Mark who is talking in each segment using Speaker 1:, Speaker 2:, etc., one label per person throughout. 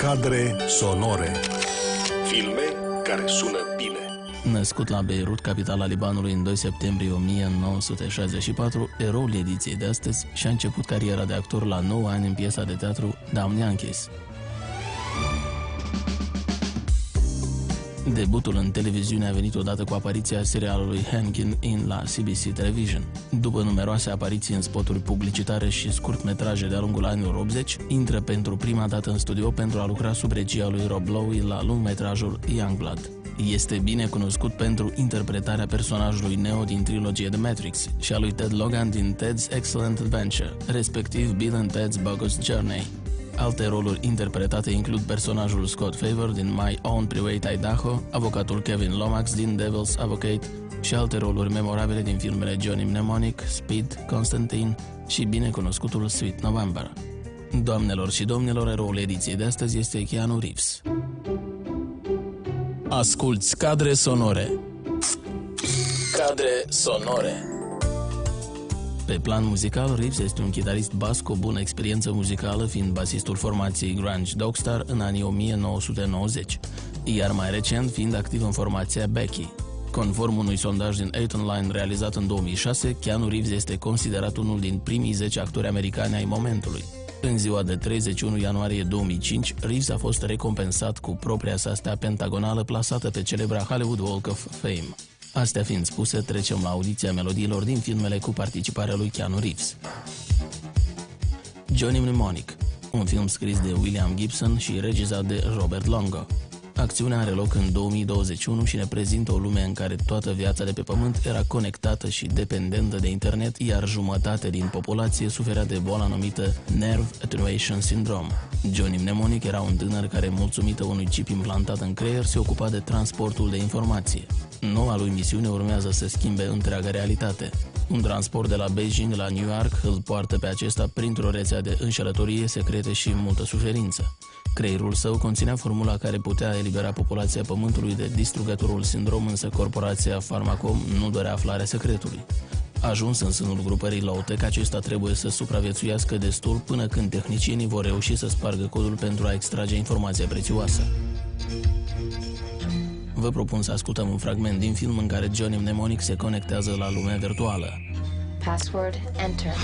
Speaker 1: Cadre sonore. Filme care sună bine.
Speaker 2: Născut la Beirut, capitala Libanului, în 2 septembrie 1964, eroul ediției de astăzi și-a început cariera de actor la 9 ani în piesa de teatru Damn Yankees. Debutul în televiziune a venit odată cu apariția serialului Hanging In la CBC Television. După numeroase apariții în spoturi publicitare și scurtmetraje de-a lungul anilor 80, intră pentru prima dată în studio pentru a lucra sub regia lui Rob Lowe la lungmetrajul Youngblood. Este bine cunoscut pentru interpretarea personajului Neo din trilogie The Matrix și a lui Ted Logan din Ted's Excellent Adventure, respectiv Bill and Ted's Bogus Journey. Alte roluri interpretate includ personajul Scott Favor din My Own Private Idaho, avocatul Kevin Lomax din Devil's Advocate și alte roluri memorabile din filmele Johnny Mnemonic, Speed, Constantine și binecunoscutul Sweet November. Doamnelor și domnilor, eroul ediției de astăzi este Keanu Reeves. Asculți cadre sonore. Cadre sonore. Pe plan muzical, Reeves este un chitarist bas cu o bună experiență muzicală, fiind basistul formației grunge Dogstar în anii 1990, iar mai recent fiind activ în formația Becky. Conform unui sondaj din 8 Online realizat în 2006, Keanu Reeves este considerat unul din primii 10 actori americani ai momentului. În ziua de 31 ianuarie 2005, Reeves a fost recompensat cu propria sa stea pentagonală plasată pe celebra Hollywood Walk of Fame. Astea fiind spuse, trecem la audiția melodiilor din filmele cu participarea lui Keanu Reeves. Johnny Mnemonic, un film scris de William Gibson și regizat de Robert Longo. Acțiunea are loc în 2021 și ne prezintă o lume în care toată viața de pe pământ era conectată și dependentă de internet, iar jumătate din populație suferea de boala numită Nerve Attenuation Syndrome. Johnny Mnemonic era un tânăr care, mulțumită unui chip implantat în creier, se ocupa de transportul de informație. Noua lui misiune urmează să schimbe întreaga realitate. Un transport de la Beijing la New York îl poartă pe acesta printr-o rețea de înșelătorie, secrete și multă suferință. Creierul său conținea formula care putea elibera populația Pământului de distrugătorul sindrom, însă corporația Pharmacom nu dorea aflarea secretului. Ajuns în sânul grupării Low-Tech, acesta trebuie să supraviețuiască destul până când tehnicienii vor reuși să spargă codul pentru a extrage informația prețioasă. Vă propun să ascultăm un fragment din film în care Johnny Mnemonic se conectează la lumea virtuală.
Speaker 3: Password enter.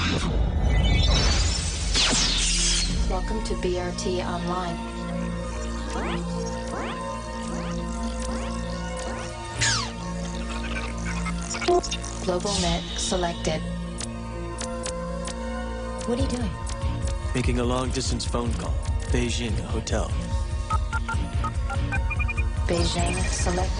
Speaker 3: Welcome to BRT Online. Global net selected. What are you doing?
Speaker 4: Making a long-distance phone call. Beijing, a hotel.
Speaker 3: Beijing select.